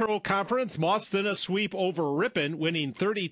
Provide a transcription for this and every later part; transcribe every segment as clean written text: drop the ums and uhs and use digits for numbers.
Central Conference, Mauston a sweep over Ripon, winning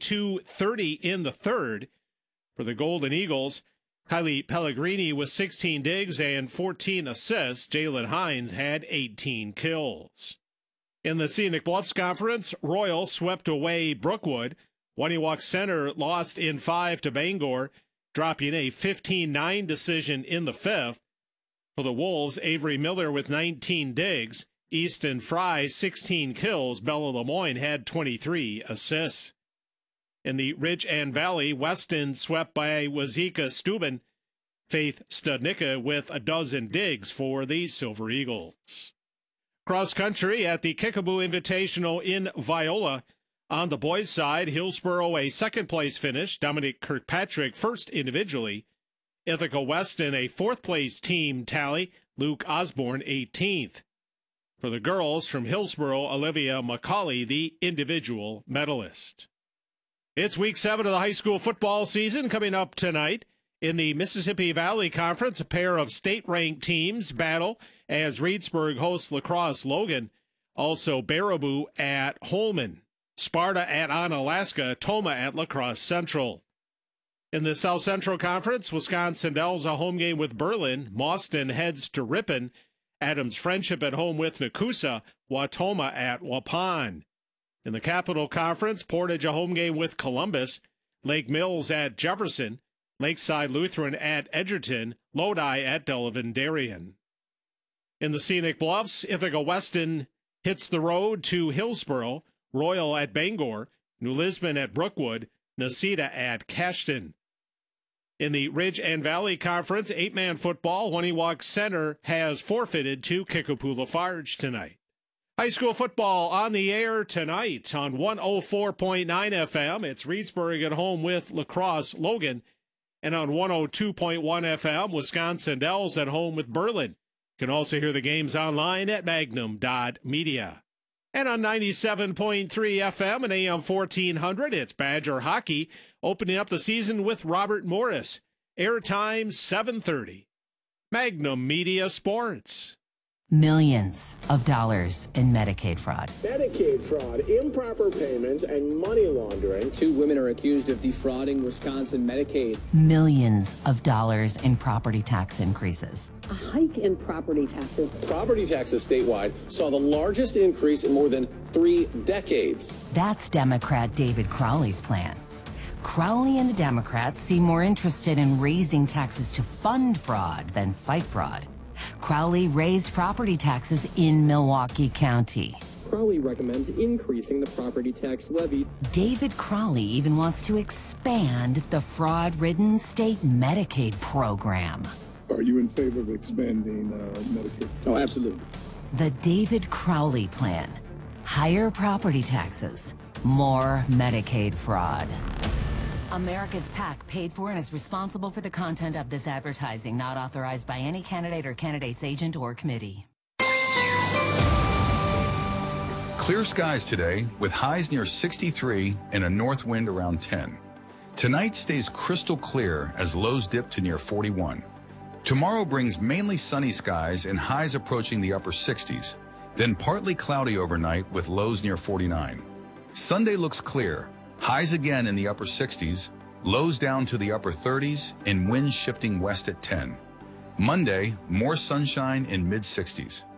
32-30 in the third. For the Golden Eagles, Kylie Pellegrini with 16 digs and 14 assists. Jalen Hines had 18 kills. In the Scenic Bluffs Conference, Royal swept away Brookwood. Waniwak Center lost in 5 to Bangor, dropping a 15-9 decision in the fifth. For the Wolves, Avery Miller with 19 digs. Easton Fry, 16 kills. Bella Lemoyne had 23 assists. In the Ridge and Valley, Weston swept by Wazeeka Steuben. Faith Studnicka with a dozen digs for the Silver Eagles. Cross country at the Kickapoo Invitational in Viola. On the boys' side, Hillsboro a second-place finish. Dominic Kirkpatrick first individually. Ithaca Weston a fourth-place team tally. Luke Osborne 18th. For the girls from Hillsboro, Olivia McCauley, the individual medalist. It's week 7 of the high school football season coming up tonight. In the Mississippi Valley Conference, a pair of state-ranked teams battle as Reedsburg hosts La Crosse Logan. Also, Baraboo at Holman. Sparta at Onalaska, Toma at La Crosse Central. In the South Central Conference, Wisconsin Dells a home game with Berlin. Mauston heads to Ripon. Adams Friendship at home with Nakusa. Watoma at Waupun. In the Capital Conference, Portage a home game with Columbus. Lake Mills at Jefferson. Lakeside Lutheran at Edgerton. Lodi at Delavan Darien. In the Scenic Bluffs, Ithaca Weston hits the road to Hillsboro. Royal at Bangor. New Lisbon at Brookwood. Nacita at Cashton. In the Ridge and Valley Conference, 8-man football, Waniwak Center has forfeited to Kickapoo Lafarge tonight. High school football on the air tonight on 104.9 FM. It's Reedsburg at home with La Crosse Logan. And on 102.1 FM, Wisconsin Dells at home with Berlin. You can also hear the games online at magnum.media. And on 97.3 FM and AM 1400, it's Badger Hockey, opening up the season with Robert Morris. Airtime 7:30. Magnum Media Sports. Millions of dollars in Medicaid fraud. Medicaid fraud, improper payments, and money laundering. 2 women are accused of defrauding Wisconsin Medicaid. Millions of dollars in property tax increases. A hike in property taxes. Property taxes statewide saw the largest increase in more than 3 decades. That's Democrat David Crowley's plan. Crowley and the Democrats seem more interested in raising taxes to fund fraud than fight fraud. Crowley raised property taxes in Milwaukee County. Crowley recommends increasing the property tax levy. David Crowley even wants to expand the fraud-ridden state Medicaid program. Are you in favor of expanding Medicaid? Oh, absolutely. The David Crowley plan. Higher property taxes, more Medicaid fraud. America's PAC paid for and is responsible for the content of this advertising, not authorized by any candidate or candidate's agent or committee. Clear skies today with highs near 63 and a north wind around 10. Tonight stays crystal clear as lows dip to near 41. Tomorrow brings mainly sunny skies and highs approaching the upper 60s, then partly cloudy overnight with lows near 49. Sunday looks clear. Highs again in the upper 60s, lows down to the upper 30s, and winds shifting west at 10. Monday, more sunshine in mid-60s.